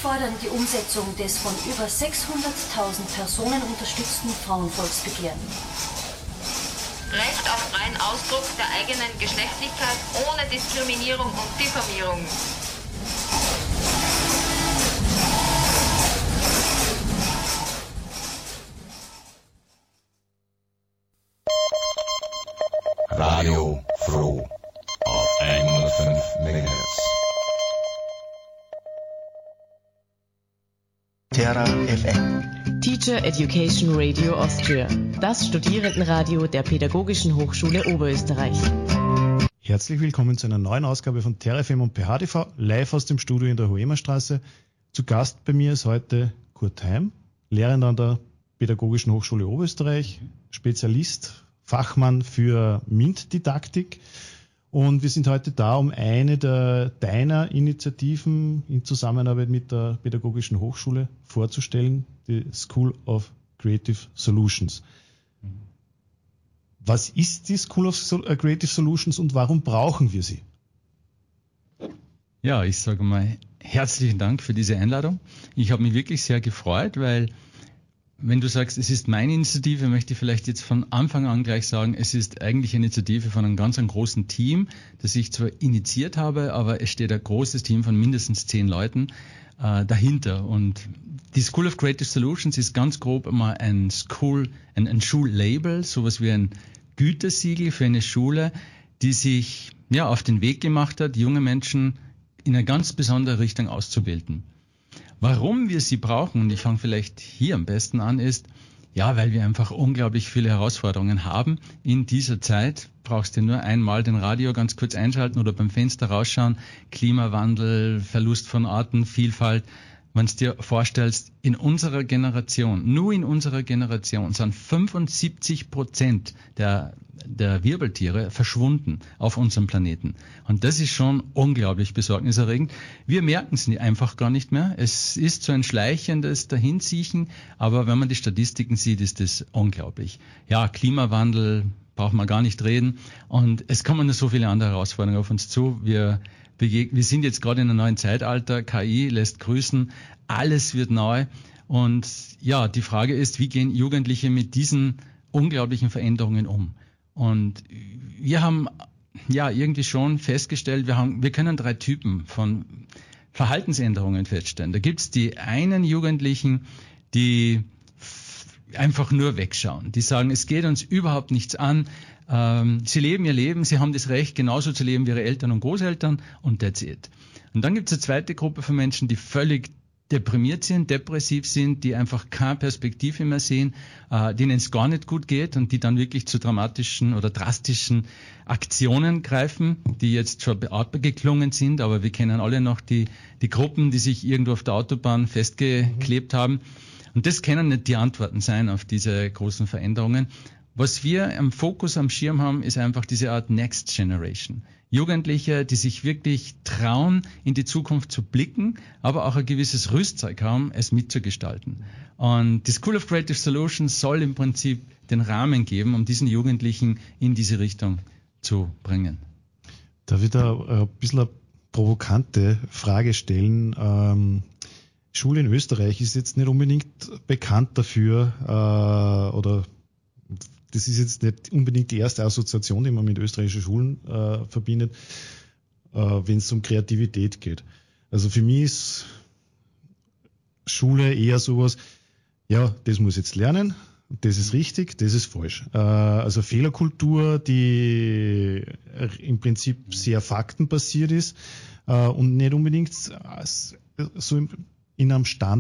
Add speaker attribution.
Speaker 1: fordern die Umsetzung des von über 600.000 Personen unterstützten Frauenvolksbegehren.
Speaker 2: Recht auf freien Ausdruck der eigenen Geschlechtlichkeit ohne Diskriminierung und Diffamierung.
Speaker 3: Radio Froh auf 105 MHz.
Speaker 4: Terra FM.
Speaker 5: Teacher Education Radio Austria, das Studierendenradio der Pädagogischen Hochschule Oberösterreich.
Speaker 6: Herzlich willkommen zu einer neuen Ausgabe von Terra FM und PHTV, live aus dem Studio in der Hoemerstraße. Zu Gast bei mir ist heute Kurt Heim, Lehrender an der Pädagogischen Hochschule Oberösterreich, Spezialist, Fachmann für MINT-Didaktik. Und wir sind heute da, um eine deiner Initiativen in Zusammenarbeit mit der Pädagogischen Hochschule vorzustellen, die School of Creative Solutions. Was ist die School of Creative Solutions und warum brauchen wir sie?
Speaker 7: Ja, ich sage mal herzlichen Dank für diese Einladung. Ich habe mich wirklich sehr gefreut, weil wenn du sagst, es ist meine Initiative, möchte ich vielleicht jetzt von Anfang an gleich sagen, es ist eigentlich eine Initiative von einem ganz großen Team, das ich zwar initiiert habe, aber es steht ein großes Team von mindestens 10 Leuten dahinter. Und die School of Creative Solutions ist ganz grob einmal ein Schullabel, sowas wie ein Gütesiegel für eine Schule, die sich auf den Weg gemacht hat, junge Menschen in eine ganz besondere Richtung auszubilden. Warum wir sie brauchen, und ich fange vielleicht hier am besten an, ist, weil wir einfach unglaublich viele Herausforderungen haben. In dieser Zeit brauchst du nur einmal den Radio ganz kurz einschalten oder beim Fenster rausschauen. Klimawandel, Verlust von Artenvielfalt. Wenn du dir vorstellst, in unserer Generation, nur in unserer Generation, sind 75% der Wirbeltiere verschwunden auf unserem Planeten. Und das ist schon unglaublich besorgniserregend. Wir merken es einfach gar nicht mehr. Es ist so ein schleichendes Dahinsiechen, aber wenn man die Statistiken sieht, ist das unglaublich. Ja, Klimawandel braucht man gar nicht reden. Und es kommen noch so viele andere Herausforderungen auf uns zu. Wir sind jetzt gerade in einem neuen Zeitalter, KI lässt grüßen, alles wird neu. Und die Frage ist, wie gehen Jugendliche mit diesen unglaublichen Veränderungen um? Und wir haben irgendwie schon festgestellt, wir können 3 Typen von Verhaltensänderungen feststellen. Da gibt's die einen Jugendlichen, die einfach nur wegschauen. Die sagen, es geht uns überhaupt nichts an. Sie leben ihr Leben, sie haben das Recht, genauso zu leben wie ihre Eltern und Großeltern und that's it. Und dann gibt es eine zweite Gruppe von Menschen, die völlig deprimiert sind, depressiv sind, die einfach keine Perspektive mehr sehen, denen es gar nicht gut geht und die dann wirklich zu dramatischen oder drastischen Aktionen greifen, die jetzt schon geklungen sind, aber wir kennen alle noch die Gruppen, die sich irgendwo auf der Autobahn festgeklebt haben. Und das können nicht die Antworten sein auf diese großen Veränderungen. Was wir am Fokus, am Schirm haben, ist einfach diese Art Next Generation. Jugendliche, die sich wirklich trauen, in die Zukunft zu blicken, aber auch ein gewisses Rüstzeug haben, es mitzugestalten. Und die School of Creative Solutions soll im Prinzip den Rahmen geben, um diesen Jugendlichen in diese Richtung zu bringen.
Speaker 6: Darf ich da ein bisschen eine provokante Frage stellen? Schule in Österreich ist jetzt nicht unbedingt bekannt dafür, oder das ist jetzt nicht unbedingt die erste Assoziation, die man mit österreichischen Schulen verbindet, wenn es um Kreativität geht. Also für mich ist Schule eher sowas, das muss jetzt lernen, das ist richtig, das ist falsch. Also Fehlerkultur, die im Prinzip sehr faktenbasiert ist und nicht unbedingt so in einem Stand